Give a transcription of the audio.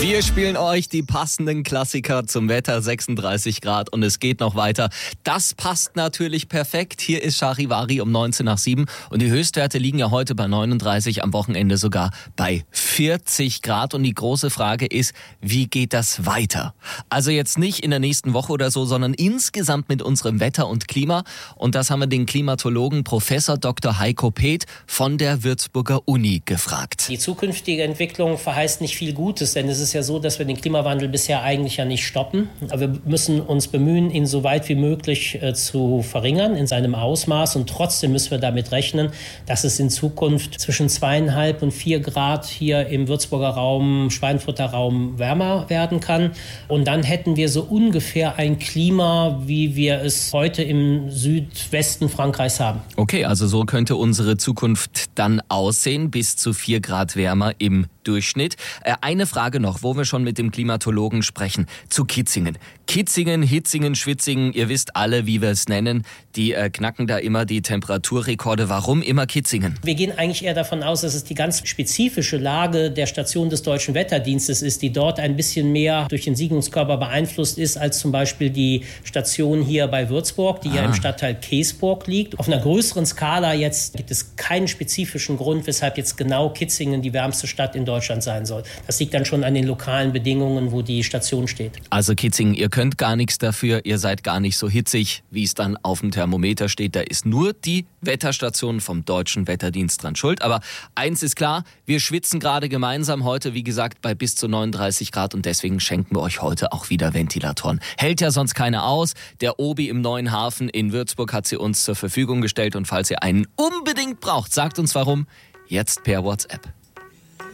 Wir spielen euch die passenden Klassiker zum Wetter, 36 Grad und es geht noch weiter. Das passt natürlich perfekt. Hier ist Charivari um 19 nach 7 und die Höchstwerte liegen ja heute bei 39, am Wochenende sogar bei 40 Grad. Und die große Frage ist, wie geht das weiter? Also jetzt nicht in der nächsten Woche oder so, sondern insgesamt mit unserem Wetter und Klima. Und das haben wir den Klimatologen Professor Dr. Heiko Peeth von der Würzburger Uni gefragt. Die zukünftige Entwicklung verheißt nicht viel Gutes, denn es ist ja so, dass wir den Klimawandel bisher eigentlich ja nicht stoppen. Aber wir müssen uns bemühen, ihn so weit wie möglich zu verringern in seinem Ausmaß. Und trotzdem müssen wir damit rechnen, dass es in Zukunft zwischen 2,5 und 4 Grad hier im Würzburger Raum, Schweinfurter Raum wärmer werden kann. Und dann hätten wir so ungefähr ein Klima, wie wir es heute im Südwesten Frankreichs haben. Okay, also so könnte unsere Zukunft dann aussehen, bis zu 4 Grad wärmer im Durchschnitt. Eine Frage noch, wo wir schon mit dem Klimatologen sprechen, zu Kitzingen. Kitzingen, Hitzingen, Schwitzingen, ihr wisst alle, wie wir es nennen, die knacken da immer die Temperaturrekorde. Warum immer Kitzingen? Wir gehen eigentlich eher davon aus, dass es die ganz spezifische Lage der Station des Deutschen Wetterdienstes ist, die dort ein bisschen mehr durch den Siedlungskörper beeinflusst ist, als zum Beispiel die Station hier bei Würzburg, die ja im Stadtteil Keesburg liegt. Auf einer größeren Skala jetzt gibt es keinen spezifischen Grund, weshalb jetzt genau Kitzingen die wärmste Stadt in Deutschland sein soll. Das liegt dann schon an den lokalen Bedingungen, wo die Station steht. Also Kitzingen, ihr könnt gar nichts dafür, ihr seid gar nicht so hitzig, wie es dann auf dem Thermometer steht. Da ist nur die Wetterstation vom Deutschen Wetterdienst dran schuld. Aber eins ist klar, wir schwitzen gerade gemeinsam heute, wie gesagt, bei bis zu 39 Grad und deswegen schenken wir euch heute auch wieder Ventilatoren. Hält ja sonst keiner aus. Der Obi im Neuen Hafen in Würzburg hat sie uns zur Verfügung gestellt und falls ihr einen unbedingt braucht, sagt uns warum, jetzt per WhatsApp.